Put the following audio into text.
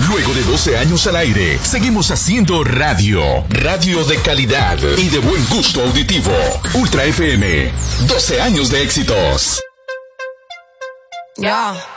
Luego de 12 años al aire, seguimos haciendo radio. Radio de calidad y de buen gusto auditivo. Ultra FM. 12 años de éxitos. Ya.